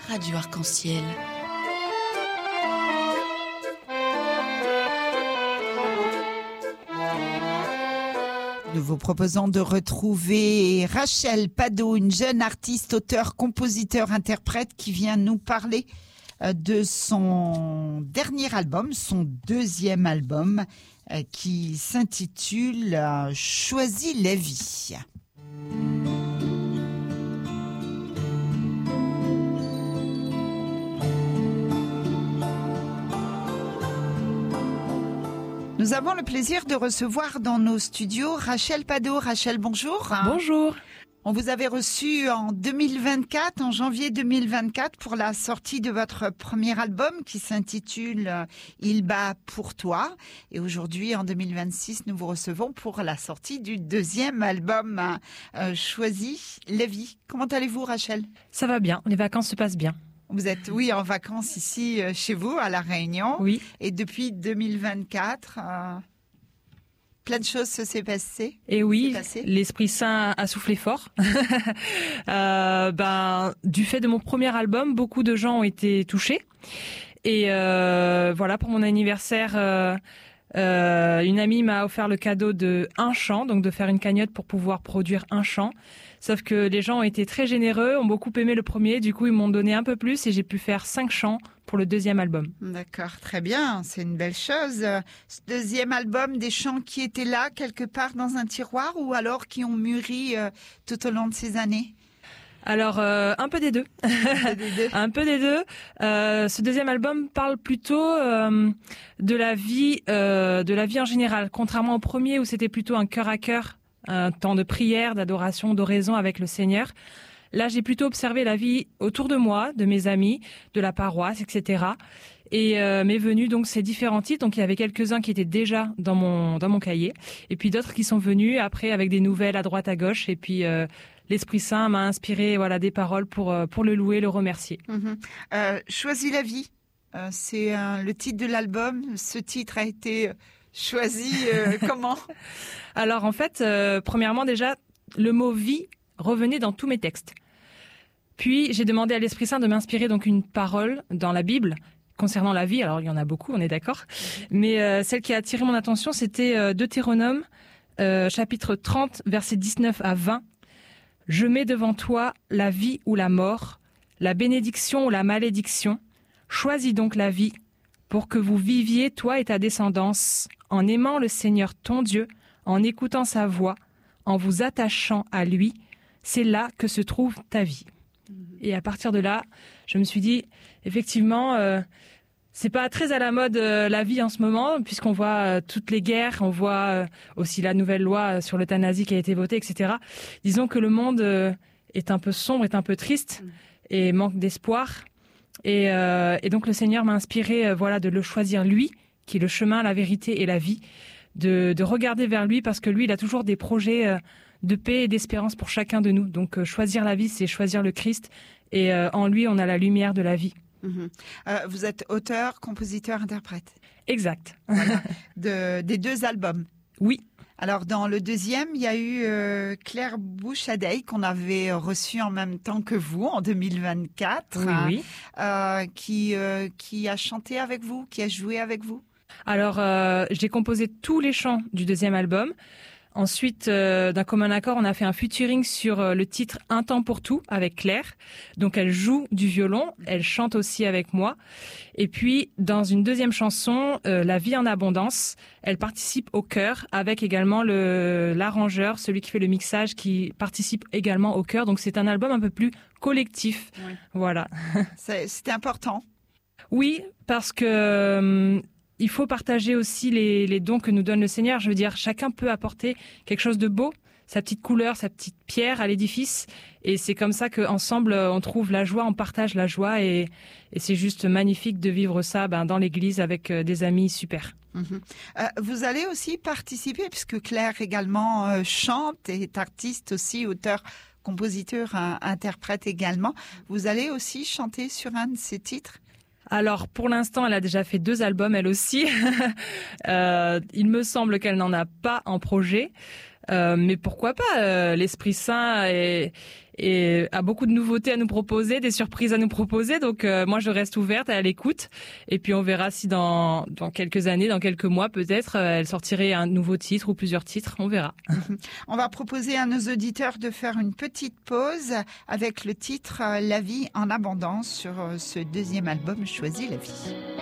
Radio Arc-en-Ciel. Nous vous proposons de retrouver Rachel Padeau, une jeune artiste, auteur, compositeur, interprète qui vient nous parler de son dernier album, son deuxième album qui s'intitule « Choisis la vie ». Nous avons le plaisir de recevoir dans nos studios Rachel Padeau. Rachel, bonjour. Bonjour. On vous avait reçu en 2024, en janvier 2024, pour la sortie de votre premier album qui s'intitule « Il bat pour toi ». Et aujourd'hui, en 2026, nous vous recevons pour la sortie du deuxième album « Choisis la vie ». Comment allez-vous, Rachel ? Ça va bien, les vacances se passent bien. Vous êtes, oui, en vacances ici chez vous, à La Réunion. Oui. Et depuis 2024, plein de choses se sont passées. Et oui, l'Esprit Saint a soufflé fort. Du fait de mon premier album, beaucoup de gens ont été touchés. Et voilà, pour mon anniversaire, une amie m'a offert le cadeau de un chant, donc de faire une cagnotte pour pouvoir produire un chant. Sauf que les gens ont été très généreux, ont beaucoup aimé le premier, du coup ils m'ont donné un peu plus et j'ai pu faire 5 chants pour le deuxième album. D'accord, très bien, c'est une belle chose. Ce deuxième album, des chants qui étaient là quelque part dans un tiroir ou alors qui ont mûri tout au long de ces années ? Alors, un peu des deux. Un peu des deux. Ce deuxième album parle plutôt de la vie en général, contrairement au premier où c'était plutôt un cœur à cœur, un temps de prière, d'adoration, d'oraison avec le Seigneur. Là, j'ai plutôt observé la vie autour de moi, de mes amis, de la paroisse, etc. Et m'est venu donc ces différents titres. Donc il y avait quelques-uns qui étaient déjà dans mon cahier, et puis d'autres qui sont venus après avec des nouvelles à droite à gauche. Et puis l'Esprit Saint m'a inspiré, des paroles pour le louer, le remercier. Choisis la vie, c'est le titre de l'album. Ce titre a été choisi comment ? Alors en fait, premièrement déjà, le mot vie revenait dans tous mes textes. Puis j'ai demandé à l'Esprit Saint de m'inspirer donc une parole dans la Bible concernant la vie. Alors il y en a beaucoup, on est d'accord. Mais celle qui a attiré mon attention, c'était Deutéronome, chapitre 30, versets 19 à 20. « Je mets devant toi la vie ou la mort, la bénédiction ou la malédiction. Choisis donc la vie pour que vous viviez, toi et ta descendance, en aimant le Seigneur ton Dieu, en écoutant sa voix, en vous attachant à lui. C'est là que se trouve ta vie. » Et à partir de là, je me suis dit, effectivement, c'est pas très à la mode la vie en ce moment, puisqu'on voit toutes les guerres, on voit aussi la nouvelle loi sur l'euthanasie qui a été votée, etc. Disons que le monde est un peu sombre, est un peu triste et manque d'espoir. Et donc le Seigneur m'a inspiré, de le choisir lui, qui est le chemin, la vérité et la vie, de regarder vers lui, parce que lui, il a toujours des projets de paix et d'espérance pour chacun de nous. Donc choisir la vie, c'est choisir le Christ, et en lui, on a la lumière de la vie. Vous êtes auteur, compositeur, interprète. Exact. Voilà. Des deux albums. Oui. Alors dans le deuxième, il y a eu Claire Bouchadeille qu'on avait reçue en même temps que vous en 2024, oui. Qui a chanté avec vous, qui a joué avec vous. Alors j'ai composé tous les chants du deuxième album. Ensuite, d'un commun accord, on a fait un featuring sur le titre « Un temps pour tout » avec Claire. Donc, elle joue du violon, elle chante aussi avec moi. Et puis, dans une deuxième chanson, « La vie en abondance », elle participe au chœur avec également l'arrangeur, celui qui fait le mixage, qui participe également au chœur. Donc, c'est un album un peu plus collectif. Oui. Voilà. C'était important. Oui, parce que... il faut partager aussi les dons que nous donne le Seigneur. Je veux dire, chacun peut apporter quelque chose de beau, sa petite couleur, sa petite pierre à l'édifice. Et c'est comme ça qu'ensemble, on trouve la joie, on partage la joie. Et c'est juste magnifique de vivre ça dans l'église avec des amis super. Vous allez aussi participer, puisque Claire également chante et est artiste aussi, auteur, compositeur, interprète également. Vous allez aussi chanter sur un de ses titres ? Alors, pour l'instant, elle a déjà fait 2 albums, elle aussi. Il me semble qu'elle n'en a pas en projet. Mais pourquoi pas, l'Esprit Saint est et a beaucoup de nouveautés à nous proposer, des surprises à nous proposer. Donc moi je reste ouverte à l'écoute et puis on verra si dans quelques années, dans quelques mois peut-être, elle sortirait un nouveau titre ou plusieurs titres, on verra. On va proposer à nos auditeurs de faire une petite pause avec le titre La vie en abondance sur ce deuxième album Choisis la vie.